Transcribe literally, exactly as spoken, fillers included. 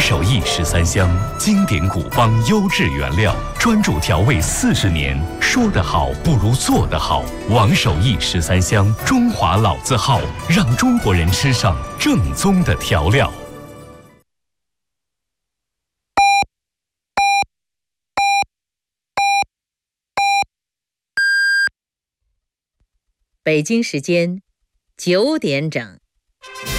守义十三香，经典古方，优质原料，专注调味四十年。说得好不如做得好。王守义十三香，中华老字号，让中国人吃上正宗的调料。 北京时间九点整。